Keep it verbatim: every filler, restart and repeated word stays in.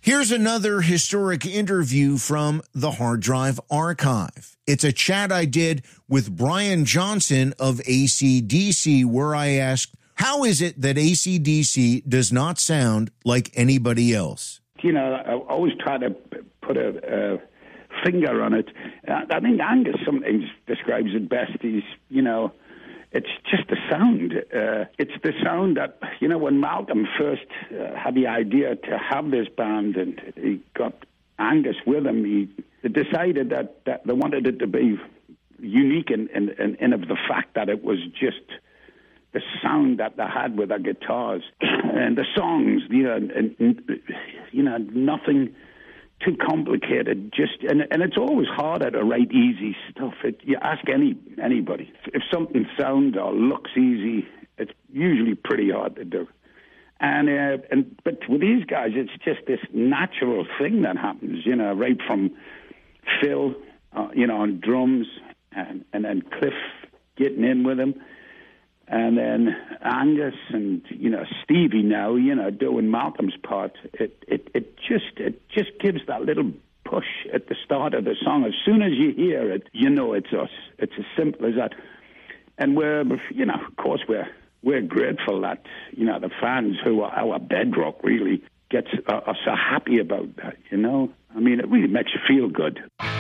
Here's another historic interview from the Hard Drive Archive. It's a chat I did with Brian Johnson of A C D C, where I asked, how is it that A C D C does not sound like anybody else? You know, I always try to put a, a finger on it. I think Angus sometimes describes it best. He's, you know, it's just the sound. Uh, it's the sound that, you know, when Malcolm first uh, had the idea to have this band and he got Angus with him, he decided that, that they wanted it to be unique in, in, in, in of the fact that it was just the sound that they had with their guitars and the songs, you know, and, and you know, nothing too complicated. Just and and it's always harder to write easy stuff. It, you ask any anybody if something sounds or looks easy, it's usually pretty hard to do. And uh, and but with these guys, it's just this natural thing that happens. You know, right from Phil, uh, you know, on drums, and and then Cliff getting in with him. And then Angus and, you know, Stevie now, you know, doing Malcolm's part. It, it, it just it just gives that little push at the start of the song. As soon as you hear it, you know it's us. It's as simple as that. And we're, you know, of course, we're we're grateful that, you know, the fans who are our bedrock really gets are, are so happy about that, you know. I mean, it really makes you feel good.